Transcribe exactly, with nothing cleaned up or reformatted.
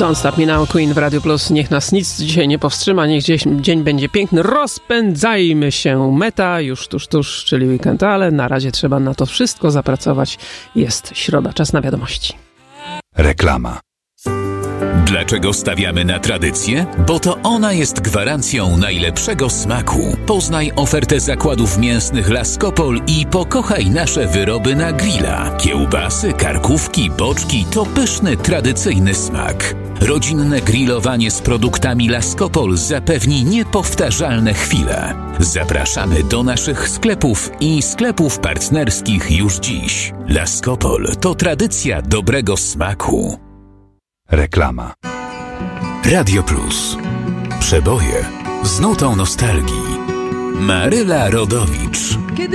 Don't Stop Me Now, Queen w Radio Plus. Niech nas nic dzisiaj nie powstrzyma, niech dziś dzień będzie piękny. Rozpędzajmy się. Meta już tuż, tuż, czyli weekend, ale na razie trzeba na to wszystko zapracować. Jest środa, czas na wiadomości. Reklama. Dlaczego stawiamy na tradycję? Bo to ona jest gwarancją najlepszego smaku. Poznaj ofertę zakładów mięsnych Laskopol i pokochaj nasze wyroby na grilla. Kiełbasy, karkówki, boczki to pyszny, tradycyjny smak. Rodzinne grillowanie z produktami Laskopol zapewni niepowtarzalne chwile. Zapraszamy do naszych sklepów i sklepów partnerskich już dziś. Laskopol to tradycja dobrego smaku. Reklama. Radio Plus. Przeboje z nutą nostalgii. Maryla Rodowicz.